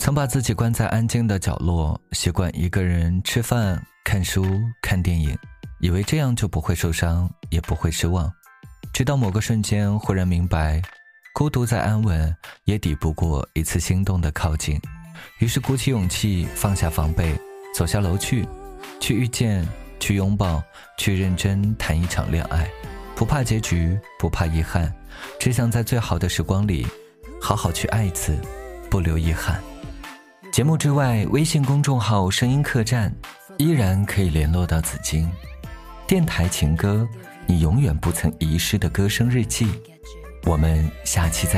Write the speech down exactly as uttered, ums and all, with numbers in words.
曾把自己关在安静的角落，习惯一个人吃饭、看书、看电影，以为这样就不会受伤，也不会失望。直到某个瞬间忽然明白，孤独再安稳也抵不过一次心动的靠近。于是鼓起勇气，放下防备，走下楼去，去遇见，去拥抱，去认真谈一场恋爱。不怕结局，不怕遗憾，只想在最好的时光里好好去爱一次，不留遗憾。节目之外，微信公众号声音客栈依然可以联络到紫荆。电台情歌，你永远不曾遗失的歌声日记。我们下期再见。